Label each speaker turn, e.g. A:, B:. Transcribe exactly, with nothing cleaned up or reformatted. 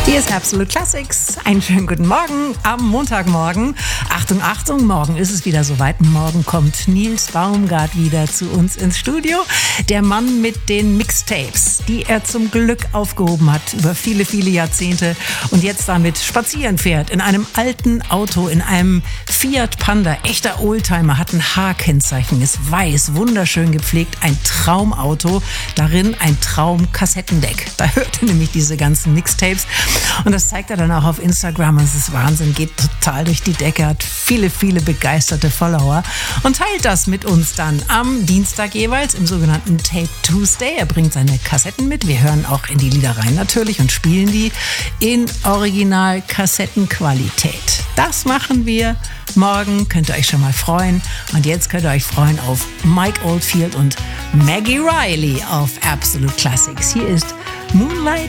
A: Hier ist Absolute Classics. Einen schönen guten Morgen am Montagmorgen. Achtung, Achtung, morgen ist es wieder soweit. Morgen kommt Nils Baumgart wieder zu uns ins Studio. Der Mann mit den Mixtapes, die er zum Glück aufgehoben hat über viele, viele Jahrzehnte und jetzt damit spazieren fährt. In einem alten Auto, in einem Fiat Panda. Echter Oldtimer, hat ein H-Kennzeichen, ist weiß, wunderschön gepflegt. Ein Traumauto, darin ein Traum-Kassettendeck. Da hört er nämlich diese ganzen Mixtapes. Und das zeigt er dann auch auf Instagram. Es ist Wahnsinn, geht total durch die Decke, hat viele, viele begeisterte Follower und teilt das mit uns dann am Dienstag jeweils im sogenannten Tape Tuesday. Er bringt seine Kassetten mit. Wir hören auch in die Lieder rein natürlich und spielen die in Original-Kassettenqualität. Das machen wir morgen, könnt ihr euch schon mal freuen. Und jetzt könnt ihr euch freuen auf Mike Oldfield und Maggie Riley auf Absolute Classics. Hier ist Moonlight